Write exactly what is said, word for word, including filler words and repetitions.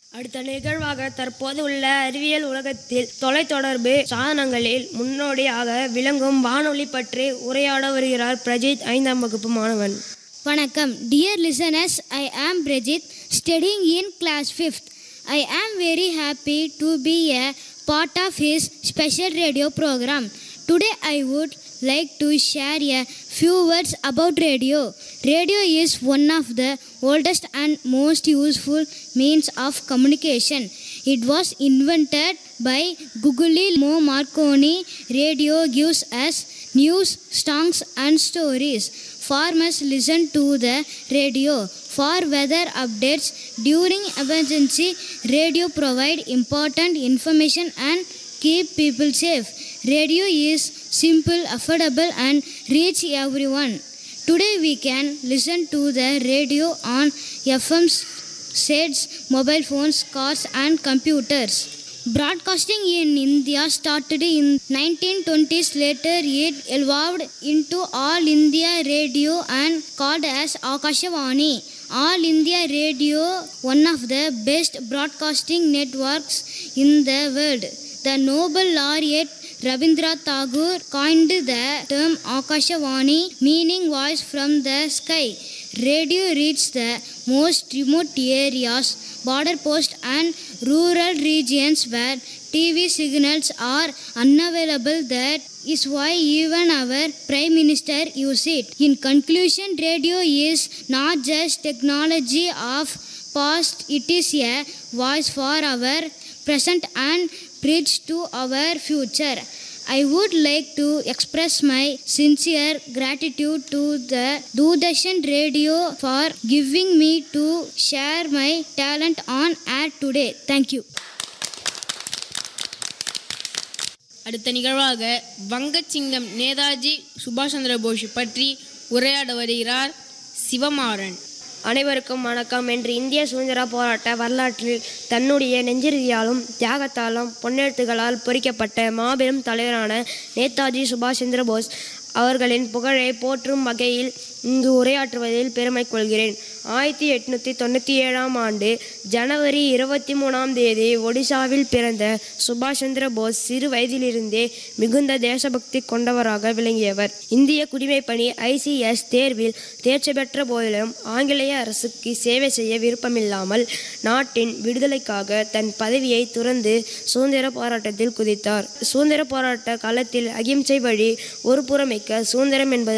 அடுத்த நிகழ்வாக தற்போது உள்ள அறிவியல் உலகத்தில் தொலைத்தொடர்பு சாதனங்களில் முன்னோடியாக விளங்கும் வானொலி பற்றி உரையாட வருகிறார் பிரஜித், ஐந்தாம் வகுப்பு மாணவன். வணக்கம். Dear listeners, I am Brajit, studying in class fifth. I am very happy to be a part of his special radio program. Today I would like to share a few words about radio. Radio is one of the oldest and most useful means of communication. It was invented by Guglielmo Marconi. Radio gives us news, songs and stories. Farmers listen to the radio for weather updates. During emergency, radio provide important information and keep people safe. Radio is simple, affordable and reach everyone. Today we can listen to the radio on F M sets, mobile phones, cars and computers. Broadcasting in India started in nineteen twenties. Later it evolved into All India Radio and called as Akashvani. All India Radio, one of the best broadcasting networks in the world. The Nobel laureate Rabindranath Tagore coined the term Akashvani, meaning voice from the sky. Radio reaches the most remote areas, border posts and rural regions where T V signals are unavailable. That is why even our Prime Minister uses it. In conclusion, radio is not just technology of past, it is a voice for our present and bridge to our future. I would like to express my sincere gratitude to the Doordarshan Radio for giving me to share my talent on air today. Thank you. அடுத்த நிகழ்வாக வங்கச்சிங்கம் நேதாஜி சுபாஷ் சந்திர போஸ் பற்றி உரையாட வருகிறார் சிவமாறன். அனைவருக்கும் வணக்கம். என்று இந்திய சுதந்திர போராட்ட வரலாற்றில் தன்னுடைய நெஞ்சுறுதியாலும் தியாகத்தாலும் பொன்னெழுத்துகளால் பொறிக்கப்பட்ட மாபெரும் தலைவரான நேதாஜி சுபாஷ் சந்திர போஸ் அவர்களின் புகழை போற்றும் வகையில் இங்கு உரையாற்றுவதில் பெருமை கொள்கிறேன். ஆயிரத்தி எட்நூற்றி தொண்ணூற்றி ஏழாம் ஆண்டு ஜனவரி இருபத்தி மூணாம் தேதி ஒடிசாவில் பிறந்த சுபாஷ் சந்திர போஸ் சிறு வயதிலிருந்தே மிகுந்த தேசபக்தி கொண்டவராக விளங்கியவர். இந்திய குடிமைப்பணி ஐசிஎஸ் தேர்வில் தேர்ச்சி பெற்ற போதிலும் ஆங்கிலேய அரசுக்கு சேவை செய்ய விருப்பமில்லாமல் நாட்டின் விடுதலைக்காக தன் பதவியை துறந்து சுதந்திர போராட்டத்தில் குதித்தார். சுதந்திர போராட்ட காலத்தில் அகிம்சை வழி ஒரு புறமைக்க சுதந்திரம் என்பது